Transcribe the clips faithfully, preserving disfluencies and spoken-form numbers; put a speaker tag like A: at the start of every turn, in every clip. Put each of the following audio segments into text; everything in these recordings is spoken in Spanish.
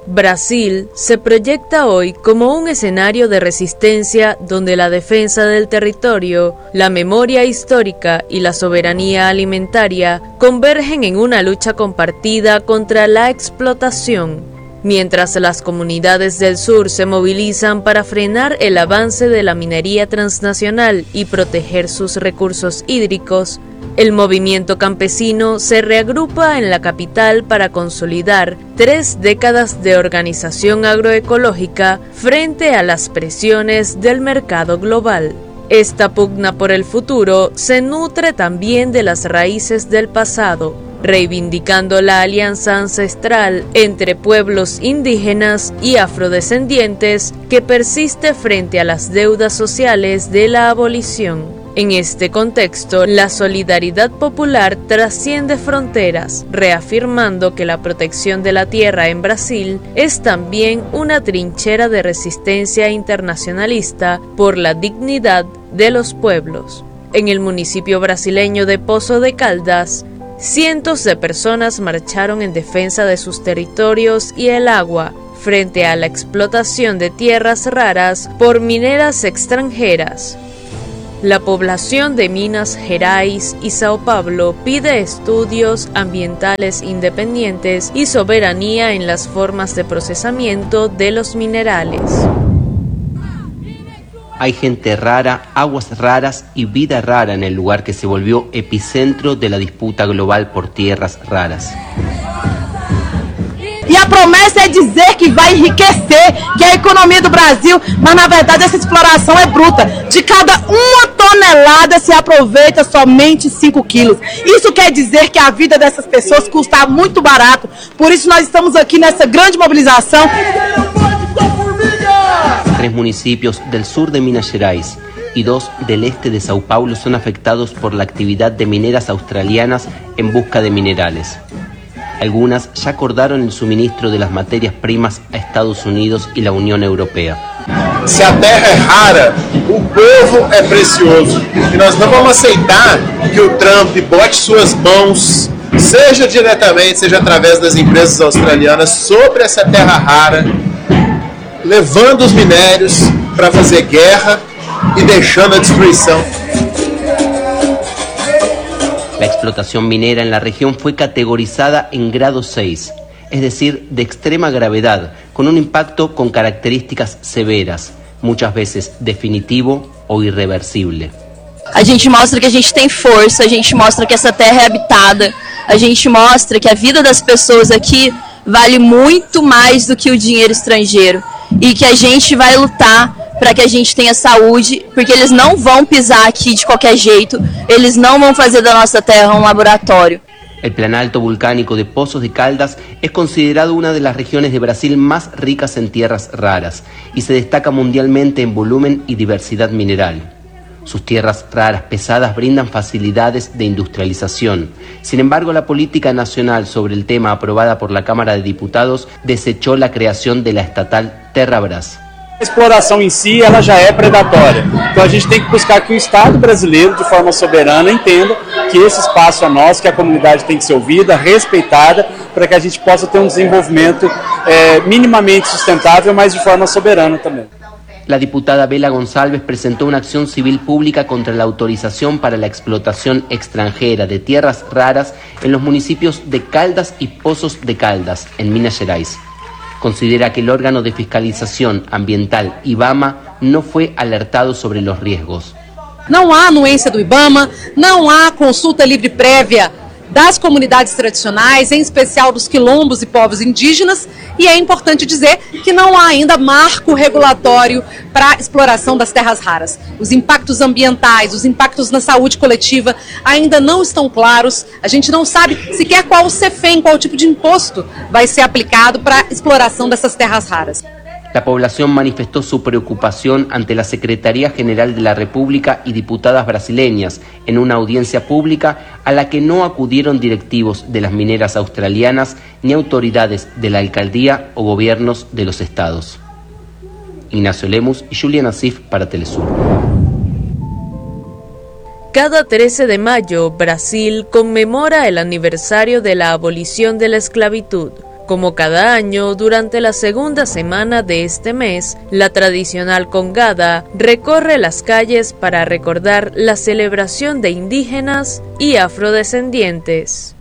A: Brasil se proyecta hoy como un escenario de resistencia donde la defensa del territorio, la memoria histórica y la soberanía alimentaria convergen en una lucha compartida contra la explotación. Mientras las comunidades del sur se movilizan para frenar el avance de la minería transnacional y proteger sus recursos hídricos, el movimiento campesino se reagrupa en la capital para consolidar tres décadas de organización agroecológica frente a las presiones del mercado global. Esta pugna por el futuro se nutre también de las raíces del pasado, reivindicando la alianza ancestral entre pueblos indígenas y afrodescendientes que persiste frente a las deudas sociales de la abolición. En este contexto, la solidaridad popular trasciende fronteras, reafirmando que la protección de la tierra en Brasil es también una trinchera de resistencia internacionalista por la dignidad de los pueblos. En el municipio brasileño de Poços de Caldas, cientos de personas marcharon en defensa de sus territorios y el agua, frente a la explotación de tierras raras por mineras extranjeras. La población de Minas Gerais y Sao Paulo pide estudios ambientales independientes y soberanía en las formas de procesamiento de los minerales.
B: Hay gente rara, aguas raras y vida rara en el lugar que se volvió epicentro de la disputa global por tierras raras.
C: E a promessa é dizer que vai enriquecer, que é a economia do Brasil, mas na verdade essa exploração é bruta. De cada uma tonelada se aproveita somente cinco quilos. Isso quer dizer que a vida dessas pessoas custa muito barato. Por isso nós estamos aqui nessa grande mobilização.
B: Tres municipios del sur de Minas Gerais y dos del este de Sao Paulo son afectados por la actividad de mineras australianas en busca de minerales. Algunas ya acordaron el suministro de las materias primas a Estados Unidos y la Unión Europea.
D: Se a terra é rara, o povo é precioso. E nós não vamos aceitar que o Trump bote suas mãos, seja diretamente, seja através das empresas australianas, sobre essa terra rara, levando os minérios para fazer guerra e deixando a destruição.
B: La explotación minera en la región fue categorizada en grado seis, es decir, de extrema gravedad, con un impacto con características severas, muchas veces definitivo o irreversible.
E: A gente mostra que a gente tem força, a gente mostra que essa terra é habitada, a gente mostra que a vida das pessoas aqui vale muito mais do que o dinheiro estrangeiro e que a gente vai lutar para que a gente tenha saúde, porque eles não vão pisar aqui de qualquer jeito, eles não vão fazer da nossa terra um laboratório.
B: El planalto volcánico de Poços de Caldas es considerado una de las regiones de Brasil más ricas en tierras raras y se destaca mundialmente en volumen y diversidad mineral. Sus tierras raras pesadas brindan facilidades de industrialización. Sin embargo, la política nacional sobre el tema aprobada por la Cámara de Diputados desechó la creación de la estatal Terrabras.
F: A exploração em si ela já é predatória, então a gente tem que buscar que o Estado brasileiro, de forma soberana, entenda que esse espaço é nosso, que a comunidade tem que ser ouvida, respeitada, para que a gente possa ter um desenvolvimento é, minimamente sustentável, mas de forma soberana também.
B: La diputada Bela Gonçalves presentó una acción civil pública contra la autorización para la explotación extranjera de tierras raras en los municipios de Caldas y Poços de Caldas, en Minas Gerais. Considera que el órgano de fiscalización ambiental IBAMA no fue alertado sobre los riesgos.
G: Não há anuência do IBAMA, não há consulta livre prévia das comunidades tradicionais, em especial dos quilombos e povos indígenas, e é importante dizer que não há ainda marco regulatório para a exploração das terras raras. Os impactos ambientais, os impactos na saúde coletiva ainda não estão claros, a gente não sabe sequer qual o CEFEM, qual tipo de imposto vai ser aplicado para a exploração dessas terras raras.
B: La población manifestó su preocupación ante la Secretaría General de la República y diputadas brasileñas en una audiencia pública a la que no acudieron directivos de las mineras australianas ni autoridades de la alcaldía o gobiernos de los estados. Ignacio Lemus y Juliana Asif para Telesur.
A: Cada trece de mayo, Brasil conmemora el aniversario de la abolición de la esclavitud. Como cada año, durante la segunda semana de este mes, la tradicional congada recorre las calles para recordar la celebración de indígenas y afrodescendientes.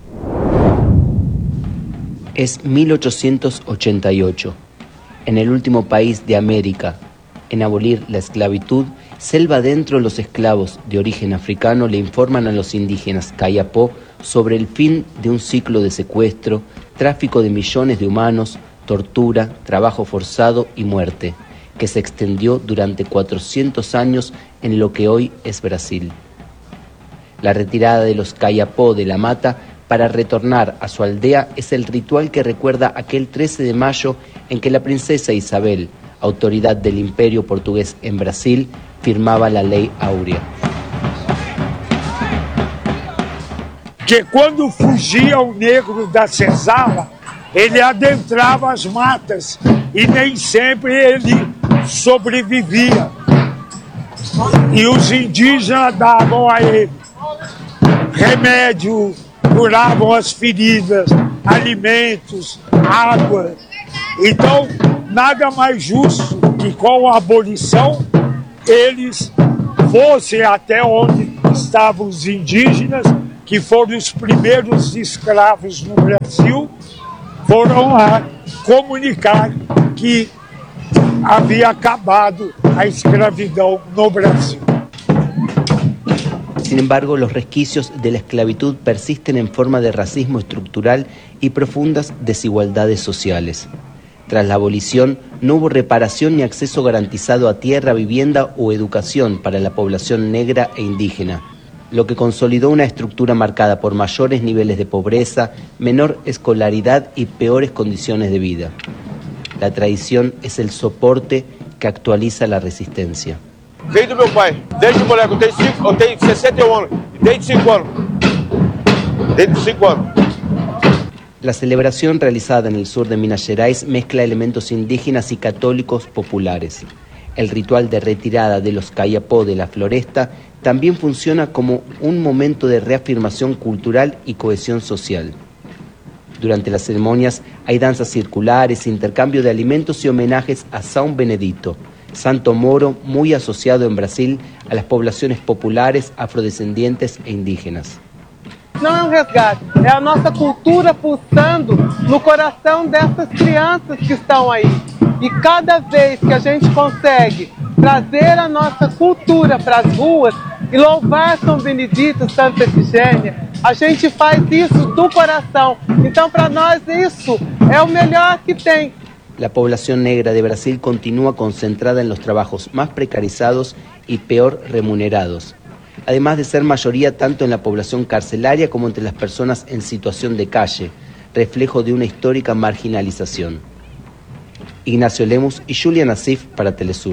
B: Es mil ochocientos ochenta y ocho. En el último país de América en abolir la esclavitud, selva adentro, los esclavos de origen africano le informan a los indígenas Kayapó sobre el fin de un ciclo de secuestro, tráfico de millones de humanos, tortura, trabajo forzado y muerte, que se extendió durante cuatrocientos años en lo que hoy es Brasil. La retirada de los Kayapó de la mata para retornar a su aldea es el ritual que recuerda aquel trece de mayo en que la princesa Isabel, autoridad del Imperio Portugués en Brasil, firmava la Lei Áurea.
H: Que quando fugia o negro da senzala, ele adentrava as matas e nem sempre ele sobrevivia. E os indígenas davam a ele remédio, curavam as feridas, alimentos, água. Então, nada mais justo que com a abolição eles fossem até onde estavam os indígenas, que foram os primeiros escravos no Brasil, foram lá comunicar que havia acabado a escravidão no Brasil.
B: Sin embargo, los resquicios de la esclavitud persisten en forma de racismo estructural y profundas desigualdades sociales. Tras la abolición, no hubo reparación ni acceso garantizado a tierra, vivienda o educación para la población negra e indígena, lo que consolidó una estructura marcada por mayores niveles de pobreza, menor escolaridad y peores condiciones de vida. La tradición es el soporte que actualiza la resistencia.
I: Veio do meu pai, desde moleque, eu tenho, cinco, eu tenho sesenta e um anos, desde cinco anos, desde cinco anos.
B: La celebración realizada en el sur de Minas Gerais mezcla elementos indígenas y católicos populares. El ritual de retirada de los Kayapó de la floresta también funciona como un momento de reafirmación cultural y cohesión social. Durante las ceremonias hay danzas circulares, intercambio de alimentos y homenajes a São Benedito, santo moro muy asociado en Brasil a las poblaciones populares, afrodescendientes e indígenas.
C: Não é um resgate, é a nossa cultura pulsando no coração dessas crianças que estão aí. E cada vez que a gente consegue trazer a nossa cultura para as ruas e louvar São Benedito, Santa Efigênia, a gente faz isso do coração. Então, para nós, isso é o melhor que tem.
B: La población negra de Brasil continúa concentrada en los trabajos más precarizados y peor remunerados, además de ser mayoría tanto en la población carcelaria como entre las personas en situación de calle, reflejo de una histórica marginalización. Ignacio Lemus y Julia Nassif para Telesur.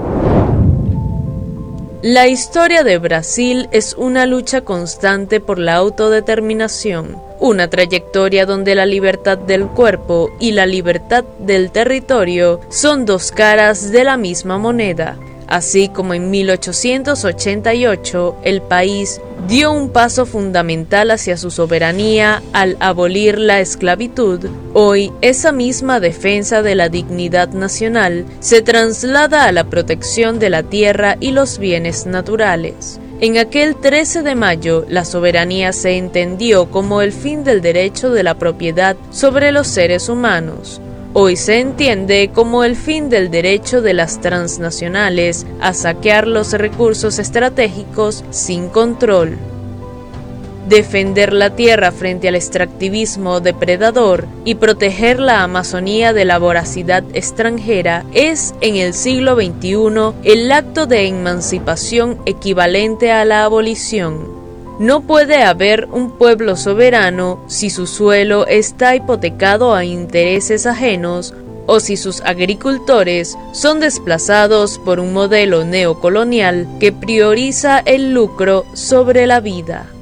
A: La historia de Brasil es una lucha constante por la autodeterminación, una trayectoria donde la libertad del cuerpo y la libertad del territorio son dos caras de la misma moneda. Así como en mil ochocientos ochenta y ocho el país dio un paso fundamental hacia su soberanía al abolir la esclavitud, hoy esa misma defensa de la dignidad nacional se traslada a la protección de la tierra y los bienes naturales. En aquel trece de mayo, la soberanía se entendió como el fin del derecho de la propiedad sobre los seres humanos. Hoy se entiende como el fin del derecho de las transnacionales a saquear los recursos estratégicos sin control. Defender la tierra frente al extractivismo depredador y proteger la Amazonía de la voracidad extranjera es, en el siglo veintiuno, el acto de emancipación equivalente a la abolición. No puede haber un pueblo soberano si su suelo está hipotecado a intereses ajenos o si sus agricultores son desplazados por un modelo neocolonial que prioriza el lucro sobre la vida.